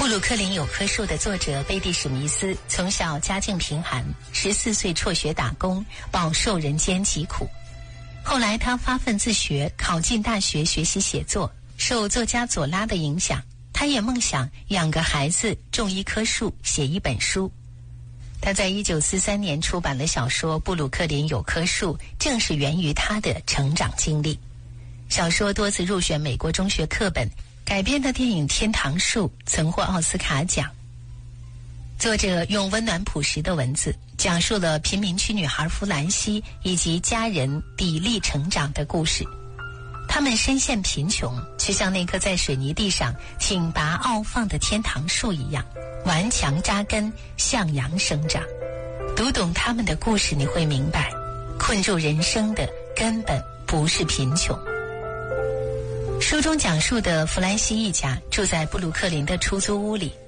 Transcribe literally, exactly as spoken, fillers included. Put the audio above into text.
鲁克林有棵树的作者贝蒂史密斯从小家境贫寒，十四岁辍学打工，饱受人间疾苦。后来他发奋自学，考进大学学习写作。受作家左拉的影响，他也梦想养个孩子，种一棵树，写一本书。他在一九四三年出版了小说《布鲁克林有棵树》，正是源于他的成长经历。小说多次入选美国中学课本，改编的电影《天堂树》曾获奥斯卡奖。作者用温暖朴实的文字，讲述了贫民区女孩弗兰西以及家人砥砺成长的故事。他们深陷贫穷，却像那棵在水泥地上挺拔傲放的天堂树一样，顽强扎根，向阳生长。读懂他们的故事，你会明白，困住人生的根本不是贫穷。书中讲述的弗兰西一家住在布鲁克林的出租屋里，